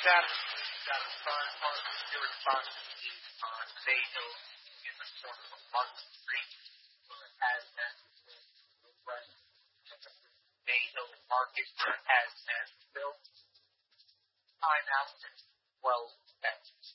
got a front part of the responsibility on Bay Hill in the corner of Market Street. So it has that west Bay Hill Market has that built time out as well as